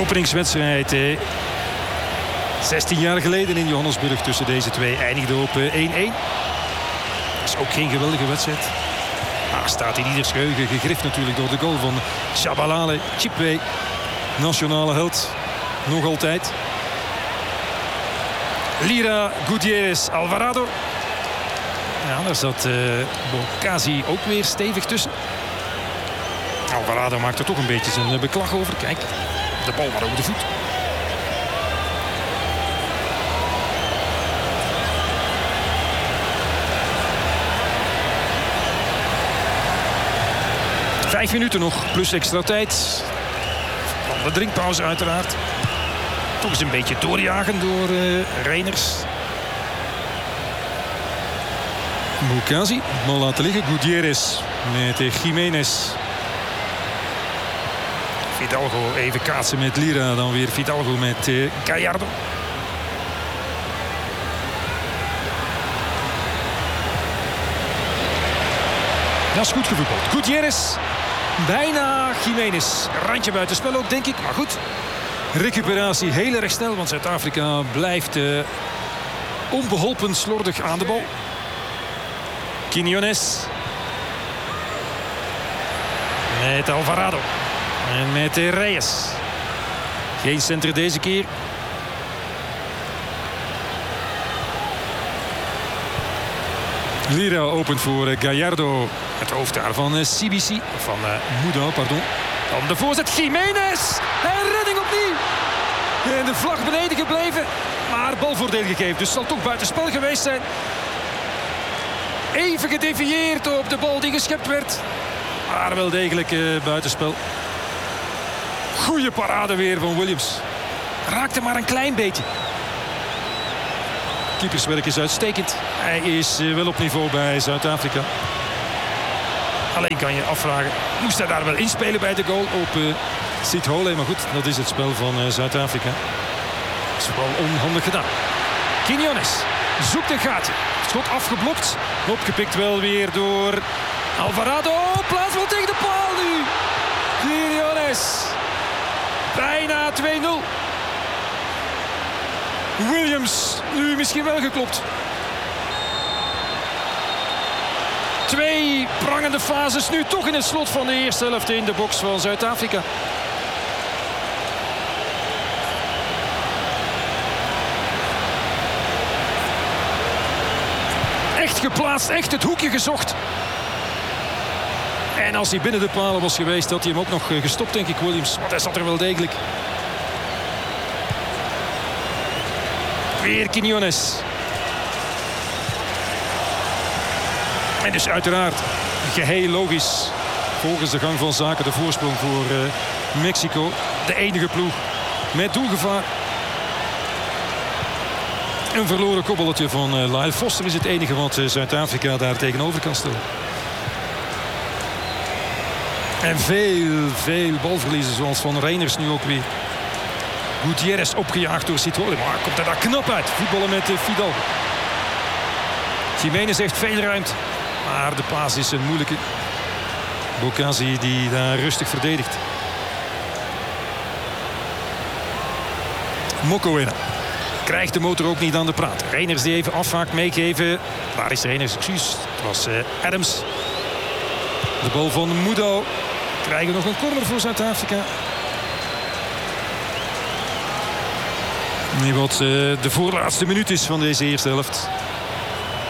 openingswedstrijd 16 jaar geleden in Johannesburg tussen deze twee eindigde op 1-1. Dat is ook geen geweldige wedstrijd. Maar staat in ieders geheugen gegrift natuurlijk door de goal van Shabalala Chipwe. Nationale held. Nog altijd. Lira, Gutierrez, Alvarado. Ja, daar zat Bokasi ook weer stevig tussen. Alvarado maakt er toch een beetje zijn beklag over. Kijk, de bal maar over de voet. Vijf minuten nog, plus extra tijd. Van de drinkpauze uiteraard. Toch eens een beetje doorjagen door Reiners. Bokasi, bal laten liggen. Gutierrez met Jiménez. Fidalgo even kaatsen met Lira. Dan weer Fidalgo met Gallardo. Dat is goed gevoetbald. Gutierrez. Bijna Jiménez. Randje buitenspel ook, denk ik. Maar goed. Recuperatie heel erg snel. Want Zuid-Afrika blijft onbeholpen slordig aan de bal. Quiñones. Met Alvarado. En met Reyes. Geen center deze keer. Lira opent voor Gallardo. Het hoofd daar van CBC. Van Muda, pardon. Dan de voorzet. Jiménez. En redding opnieuw. En de vlag beneden gebleven. Maar balvoordeel gegeven. Dus zal toch buitenspel geweest zijn. Even gedevieerd op de bal die geschept werd. Maar wel degelijk buitenspel. Goeie parade weer van Williams. Raakte maar een klein beetje. Keeperswerk is uitstekend. Hij is wel op niveau bij Zuid-Afrika. Alleen kan je afvragen, moest hij daar wel inspelen bij de goal op Sithole? Maar goed, dat is het spel van Zuid-Afrika. Dat is wel onhandig gedaan. Quiñones zoekt een gaatje. Schot afgeblokt. Opgepikt wel weer door Alvarado. Plaats wel tegen de paal nu. Quiñones. Bijna 2-0. Williams nu misschien wel geklopt. Twee prangende fases nu toch in het slot van de eerste helft in de box van Zuid-Afrika. Echt geplaatst, echt het hoekje gezocht. En als hij binnen de palen was geweest, had hij hem ook nog gestopt, denk ik, Williams. Want hij zat er wel degelijk. Weer Quiñones. En dus uiteraard geheel logisch, volgens de gang van zaken, de voorsprong voor Mexico. De enige ploeg met doelgevaar. Een verloren koppeltje van Lyle Foster is het enige wat Zuid-Afrika daar tegenover kan stellen. En veel balverliezen, zoals van Reiners nu ook weer. Gutierrez opgejaagd door Sithole. Maar komt er daar knap uit. Voetballen met Fidalgo. Jiménez heeft veel ruimte. Maar de paas is een moeilijke. Bokasi die daar rustig verdedigt. Mokoena krijgt de motor ook niet aan de praat. Reiners die even afhaakt, meegeven. Waar is Reiners? Excuus. Het was Adams. De bal van Mudo. Krijgen nog een corner voor Zuid-Afrika. Nu wat de voorlaatste minuut is van deze eerste helft.